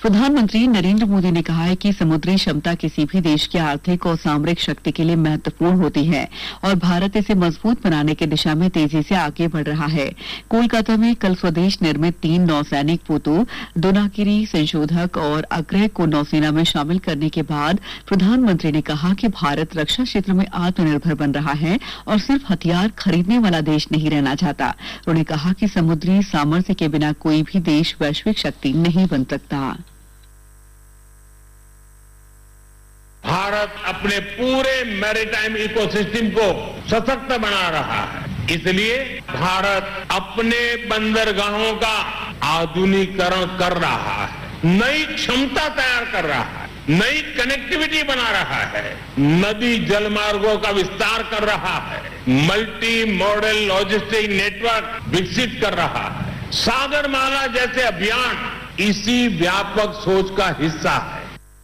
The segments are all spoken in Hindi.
प्रधानमंत्री नरेंद्र मोदी ने कहा है कि समुद्री क्षमता किसी भी देश की आर्थिक और सामरिक शक्ति के लिए महत्वपूर्ण होती है और भारत इसे मजबूत बनाने की दिशा में तेजी से आगे बढ़ रहा है। कोलकाता में कल स्वदेश निर्मित 3 नौसैनिक पोतों दोनागिरी संशोधक और अग्रय को नौसेना में शामिल करने के बाद प्रधानमंत्री ने कहा कि भारत रक्षा क्षेत्र में आत्मनिर्भर बन रहा है और सिर्फ हथियार खरीदने वाला देश नहीं रहना चाहता। उन्होंने कहा कि समुद्री सामर्थ्य के बिना कोई भी देश वैश्विक शक्ति नहीं बन सकता। भारत अपने पूरे मैरीटाइम इकोसिस्टम को सशक्त बना रहा है, इसलिए भारत अपने बंदरगाहों का आधुनिकीकरण कर रहा है, नई क्षमता तैयार कर रहा है, नई कनेक्टिविटी बना रहा है, नदी जलमार्गों का विस्तार कर रहा है, मल्टी मॉडल लॉजिस्टिक नेटवर्क विकसित कर रहा है। सागरमाला जैसे अभियान इसी व्यापक सोच का हिस्सा है।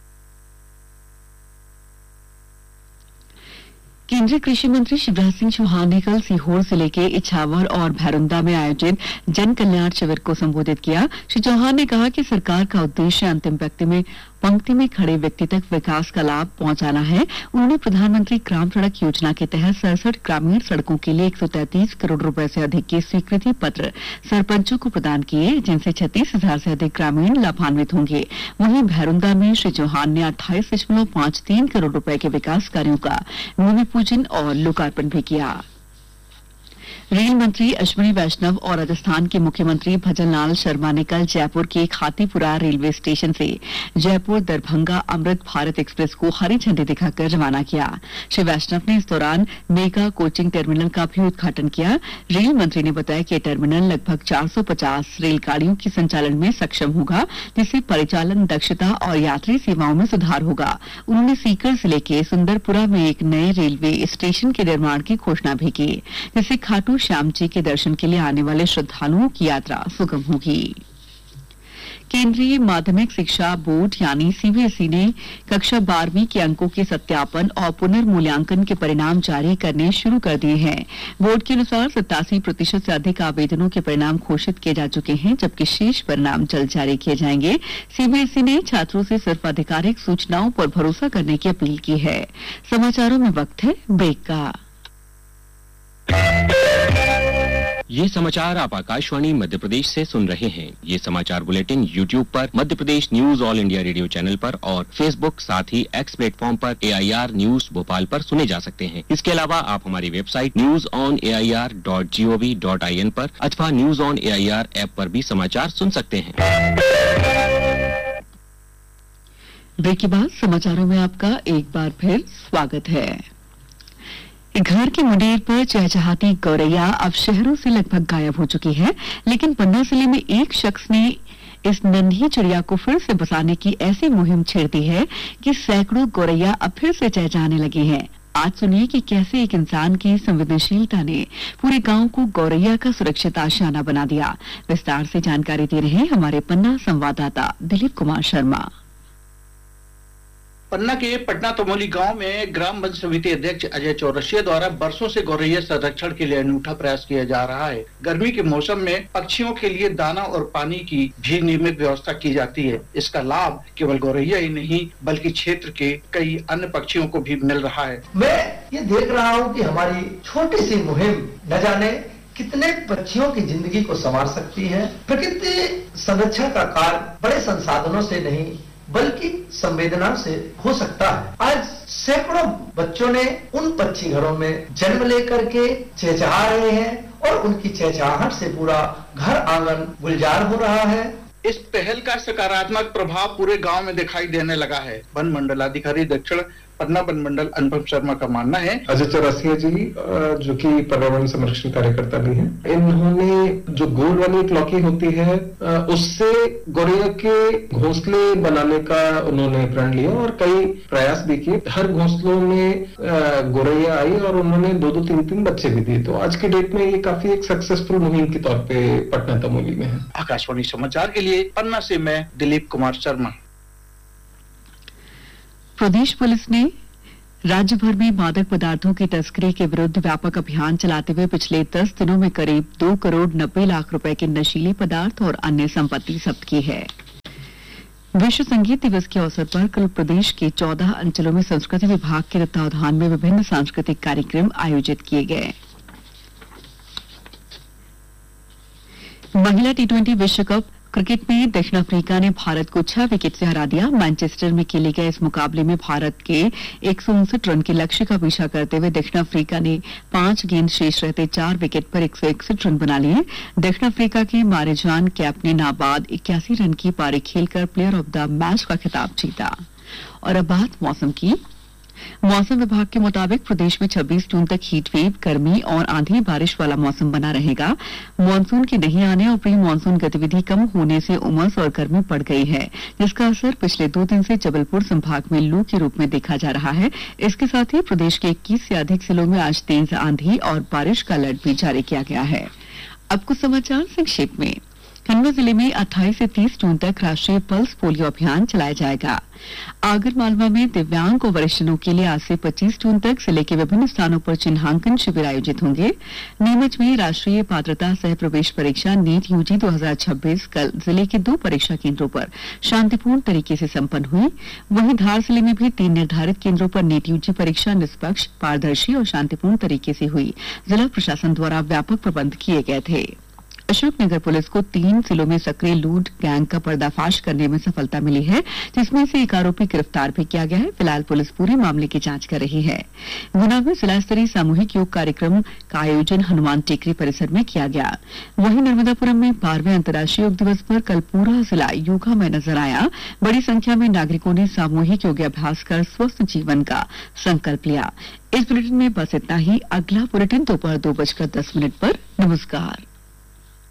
केंद्रीय कृषि मंत्री शिवराज सिंह चौहान ने कल सीहोर जिले के इछावर और भैरुंदा में आयोजित जन कल्याण शिविर को संबोधित किया। श्री चौहान ने कहा कि सरकार का उद्देश्य अंतिम पंक्ति में खड़े व्यक्ति तक विकास का लाभ पहुंचाना है। उन्होंने प्रधानमंत्री ग्राम सड़क योजना के तहत 67 ग्रामीण सड़कों के लिए 133 करोड़ रुपए से अधिक के स्वीकृति पत्र सरपंचों को प्रदान किए, जिनसे 36,000 से अधिक ग्रामीण लाभान्वित होंगे। वहीं भैरुंदा में श्री चौहान ने 28.53 करोड़ रुपए के विकास कार्यों का भूमि पूजन और लोकार्पण भी किया। रेल मंत्री अश्विनी वैष्णव और राजस्थान के मुख्यमंत्री भजनलाल शर्मा ने कल जयपुर के खातीपुरा रेलवे स्टेशन से जयपुर दरभंगा अमृत भारत एक्सप्रेस को हरी झंडी दिखाकर रवाना किया। श्री वैष्णव ने इस दौरान मेगा कोचिंग टर्मिनल का भी उद्घाटन किया। रेल मंत्री ने बताया कि टर्मिनल लगभग 450 रेलगाड़ियों के संचालन में सक्षम होगा, जिससे परिचालन दक्षता और यात्री सेवाओं में सुधार होगा। उन्होंने सीकर जिले के सुंदरपुरा में एक नए रेलवे स्टेशन के निर्माण की घोषणा भी की, जिससे खाटू श्याम जी के दर्शन के लिए आने वाले श्रद्धालुओं की यात्रा सुगम होगी। केंद्रीय माध्यमिक शिक्षा बोर्ड यानी सीबीएसई ने कक्षा 12वीं के अंकों के सत्यापन और पुनर्मूल्यांकन के परिणाम जारी करने शुरू कर दिए हैं। बोर्ड के अनुसार 87% से अधिक आवेदनों के परिणाम घोषित किए जा चुके हैं, जबकि शेष परिणाम जल्द जारी किए जाएंगे। सीबीएसई ने छात्रों से सिर्फ आधिकारिक सूचनाओं पर भरोसा करने की अपील की है। समाचारों में वक्त है ब्रेक का। ये समाचार आप आकाशवाणी मध्य प्रदेश से सुन रहे हैं। ये समाचार बुलेटिन YouTube पर Madhya Pradesh news all India radio channel पर और Facebook साथ ही X प्लेटफॉर्म पर AIR न्यूज भोपाल पर सुने जा सकते हैं। इसके अलावा आप हमारी वेबसाइट newsonair.gov.in पर अथवा न्यूज ऑन AIR ऐप पर भी समाचार सुन सकते हैं। ब्रेक के बाद समाचारों में आपका एक बार फिर स्वागत है। घर के मुंडेर पर चहचहाती गौरैया अब शहरों से लगभग गायब हो चुकी है, लेकिन पन्ना जिले में एक शख्स ने इस नन्ही चिड़िया को फिर से बसाने की ऐसी मुहिम छेड़ दी है कि सैकड़ों गौरैया अब फिर से चहचहाने लगे हैं। आज सुनिए कि कैसे एक इंसान की संवेदनशीलता ने पूरे गांव को गौरैया का सुरक्षित आशियाना बना दिया। विस्तार से जानकारी दे रहे हैं हमारे पन्ना संवाददाता दिलीप कुमार शर्मा। पन्ना के पटना तमोली गांव में ग्राम वन समिति अध्यक्ष अजय चौरसिया द्वारा बरसों से गौरैया संरक्षण के लिए अनूठा प्रयास किया जा रहा है। गर्मी के मौसम में पक्षियों के लिए दाना और पानी की भी नियमित व्यवस्था की जाती है। इसका लाभ केवल गौरैया ही नहीं बल्कि क्षेत्र के कई अन्य पक्षियों को भी मिल रहा है। मैं ये देख रहा हूँ कि हमारी छोटी सी मुहिम न जाने कितने पक्षियों की जिंदगी को संवार सकती है। प्रकृति संरक्षण का कार्य बड़े संसाधनों से नहीं बल्कि संवेदना से हो सकता है। आज सैकड़ों बच्चों ने उन पक्षी घरों में जन्म लेकर के चहचहा रहे हैं और उनकी चहचहाहट से पूरा घर आंगन गुलजार हो रहा है। इस पहल का सकारात्मक प्रभाव पूरे गांव में दिखाई देने लगा है। वन मंडलाधिकारी दक्षिण पन्ना वन मंडल अनुपम शर्मा का मानना है। अजय चौरसिया जी जो कि पर्यावरण संरक्षण कार्यकर्ता भी हैं, इन्होंने जो गोल वाली एक लौकी होती है उससे गौरैया के घोंसले बनाने का उन्होंने प्रण लिया और कई प्रयास भी किए। हर घोंसलों में गौरैया आई और उन्होंने 2-2, 3-3 बच्चे भी दिए। तो आज की डेट में ये काफी एक सक्सेसफुल मुहिम के तौर पे पटना तमोली में है। आकाशवाणी समाचार के लिए पन्ना से मैं दिलीप कुमार शर्मा। प्रदेश पुलिस ने राज्य भर में मादक पदार्थों की तस्करी के विरुद्ध व्यापक अभियान चलाते हुए पिछले 10 दिनों में करीब 2 करोड़ 90 लाख रुपए के नशीले पदार्थ और अन्य संपत्ति जब्त की है। विश्व संगीत दिवस के अवसर पर कल प्रदेश के 14 अंचलों में संस्कृति विभाग के तत्वावधान में विभिन्न सांस्कृतिक कार्यक्रम आयोजित किए गए। महिला टी20 विश्व कप क्रिकेट में दक्षिण अफ्रीका ने भारत को 6 विकेट से हरा दिया। मैनचेस्टर में खेले गए इस मुकाबले में भारत के 159 रन के लक्ष्य का पीछा करते हुए दक्षिण अफ्रीका ने 5 गेंद शेष रहते 4 विकेट पर 161 रन बना लिए। दक्षिण अफ्रीका के मारेजान कैप ने नाबाद 81 रन की पारी खेलकर प्लेयर ऑफ द मैच का खिताब जीता। और अब बात मौसम की। मौसम विभाग के मुताबिक प्रदेश में 26 जून तक हीट वेव, गर्मी और आंधी बारिश वाला मौसम बना रहेगा। मानसून के नहीं आने और प्री मानसून गतिविधि कम होने से उमस और गर्मी बढ़ गई है, जिसका असर पिछले 2 दिन से जबलपुर संभाग में लू के रूप में देखा जा रहा है। इसके साथ ही प्रदेश के 21 से अधिक जिलों में आज तेज आंधी और बारिश का अलर्ट भी जारी किया गया है। अब कुछ समाचार संक्षेप में। खंडवा जिले में 28 से 30 जून तक राष्ट्रीय पल्स पोलियो अभियान चलाया जाएगा। आगर मालवा में दिव्यांग और वरिष्ठजनों के लिए आज से 25 जून तक जिले के विभिन्न स्थानों पर चिन्हांकन शिविर आयोजित होंगे। नीमच में राष्ट्रीय पात्रता सह प्रवेश परीक्षा नीट यूजी 2026 कल जिले के 2 परीक्षा केंद्रों पर शांतिपूर्ण तरीके से संपन्न हुई। वहीं धार जिले में भी 3 निर्धारित केंद्रों पर नीट यूजी परीक्षा निष्पक्ष, पारदर्शी और शांतिपूर्ण तरीके से हुई। जिला प्रशासन द्वारा व्यापक प्रबंध किए गए थे। अशोकनगर पुलिस को 3 जिलों में सक्रिय लूट गैंग का पर्दाफाश करने में सफलता मिली है, जिसमें से एक आरोपी गिरफ्तार भी किया गया है। फिलहाल पुलिस पूरे मामले की जांच कर रही है। गुना में जिला स्तरीय सामूहिक योग कार्यक्रम का आयोजन हनुमान टेकरी परिसर में किया गया। वहीं नर्मदापुरम में 12वें अंतर्राष्ट्रीय योग दिवस पर कल पूरा जिला योगा में नजर आया। बड़ी संख्या में नागरिकों ने सामूहिक योगाभ्यास कर स्वस्थ जीवन का संकल्प लिया। इस बुलेटिन में बस इतना ही। अगला बुलेटिन दोपहर 2:10 पर। नमस्कार।